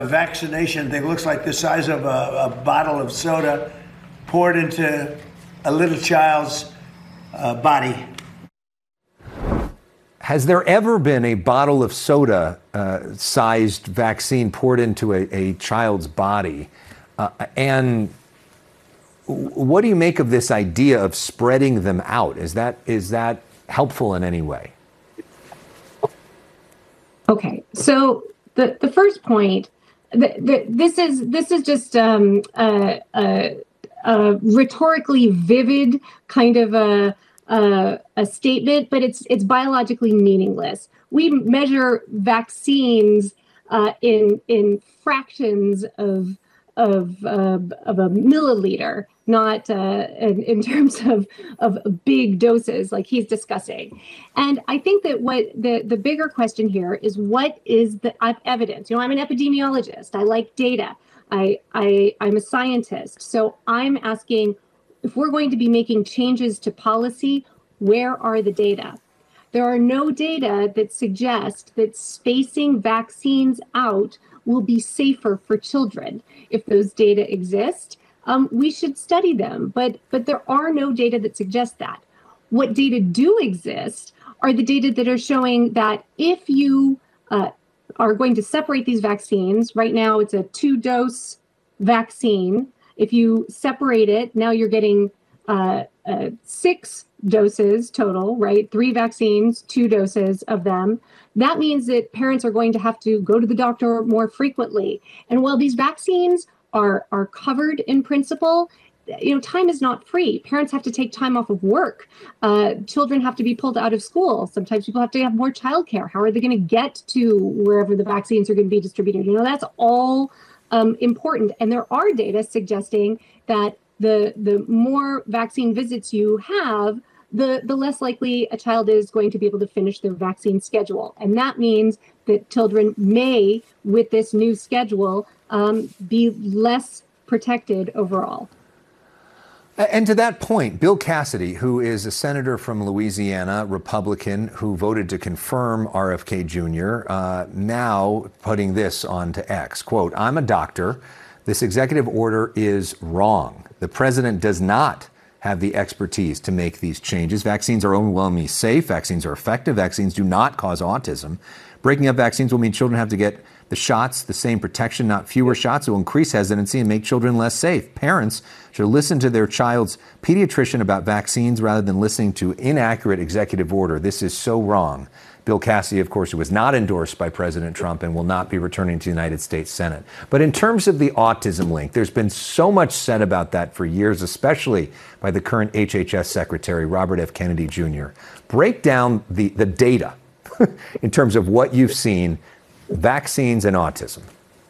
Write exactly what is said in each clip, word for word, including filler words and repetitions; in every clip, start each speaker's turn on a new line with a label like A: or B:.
A: vaccination thing looks like the size of a, a bottle of soda poured into a little child's uh, body.
B: Has there ever been a bottle of soda uh, sized vaccine poured into a, a child's body? Uh, and what do you make of this idea of spreading them out? Is that is that helpful in any way?
C: Okay, so the, the first point, the, the, this is this is just um, a, a, a rhetorically vivid kind of a, a a statement, but it's it's biologically meaningless. We measure vaccines uh, in in fractions of of uh, of a milliliter, not uh, in, in terms of of big doses like he's discussing. And I think that what the the bigger question here is, what is the evidence? You know, I'm an epidemiologist. I like data. I I I'm a scientist. So I'm asking, if we're going to be making changes to policy, where are the data? There are no data that suggest that spacing vaccines out will be safer for children. If those data exist, um, we should study them, but but there are no data that suggest that. What data do exist are the data that are showing that if you uh, are going to separate these vaccines, right now it's a two-dose vaccine. If you separate it, now you're getting uh, uh, six doses total, right? Three vaccines, two doses of them. That means that parents are going to have to go to the doctor more frequently. And while these vaccines are, are covered in principle, you know, time is not free. Parents have to take time off of work. Uh, children have to be pulled out of school. Sometimes people have to have more childcare. How are they going to get to wherever the vaccines are going to be distributed? You know, that's all um, important. And there are data suggesting that the the more vaccine visits you have, the, the less likely a child is going to be able to finish their vaccine schedule. And that means that children may, with this new schedule, um, be less protected overall.
B: And to that point, Bill Cassidy, who is a senator from Louisiana, Republican, who voted to confirm R F K Junior, uh, now putting this on to X, quote, "I'm a doctor. This executive order is wrong. The president does not have the expertise to make these changes. Vaccines are overwhelmingly safe. Vaccines are effective. Vaccines do not cause autism. Breaking up vaccines will mean children have to get the shots, the same protection, not fewer shots. It will increase hesitancy and make children less safe. Parents should listen to their child's pediatrician about vaccines rather than listening to inaccurate executive order. This is so wrong." Bill Cassidy, of course, who was not endorsed by President Trump and will not be returning to the United States Senate. But in terms of the autism link, there's been so much said about that for years, especially by the current H H S Secretary, Robert F. Kennedy Junior Break down the, the data in terms of what you've seen, vaccines and autism.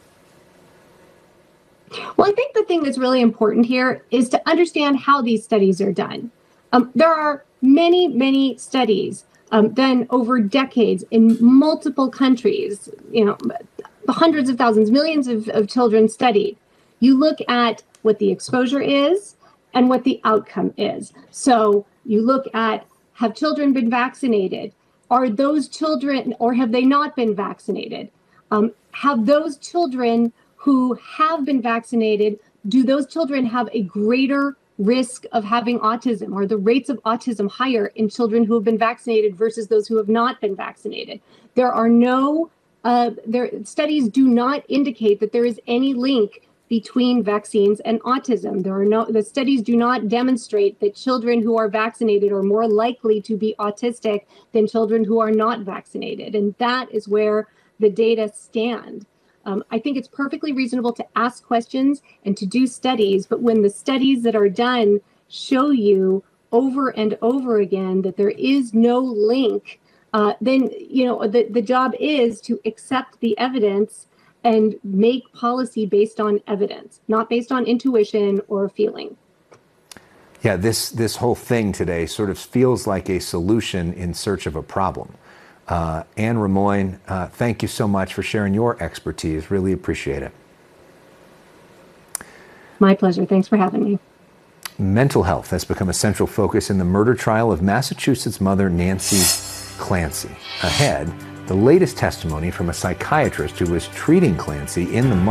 C: Well, I think the thing that's really important here is to understand how these studies are done. Um, there are many, many studies Um, done over decades in multiple countries, you know, hundreds of thousands, millions of, of children studied. You look at what the exposure is and what the outcome is. So you look at, have children been vaccinated? Are those children, or have they not been vaccinated? Um, have those children who have been vaccinated, do those children have a greater risk of having autism? Are the rates of autism higher in children who have been vaccinated versus those who have not been vaccinated? There are no, uh, there studies do not indicate that there is any link between vaccines and autism. There are no, the studies do not demonstrate that children who are vaccinated are more likely to be autistic than children who are not vaccinated. And that is where the data stand. Um, I think it's perfectly reasonable to ask questions and to do studies, but when the studies that are done show you over and over again that there is no link, uh, then, you know, the, the job is to accept the evidence and make policy based on evidence, not based on intuition or feeling.
B: Yeah, this, this whole thing today sort of feels like a solution in search of a problem. Uh, Anne Rimoin, uh, thank you so much for sharing your expertise. Really appreciate it.
C: My pleasure. Thanks for having me.
B: Mental health has become a central focus in the murder trial of Massachusetts mother Nancy Clancy. Ahead, the latest testimony from a psychiatrist who was treating Clancy in the